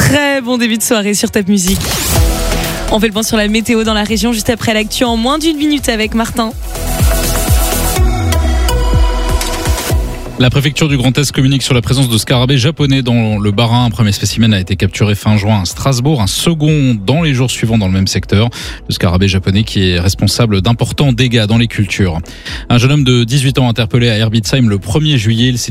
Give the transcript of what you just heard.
Très bon début de soirée sur Top Music. On fait le point sur la météo dans la région juste après l'actu en moins d'1 minute avec Martin. La préfecture du Grand Est communique sur la présence de scarabées japonais dans le Bas-Rhin. Un premier spécimen a été capturé fin juin à Strasbourg, un second dans les jours suivants dans le même secteur. Le scarabée japonais qui est responsable d'importants dégâts dans les cultures. Un jeune homme de 18 ans interpellé à Herbitsheim le 1er juillet.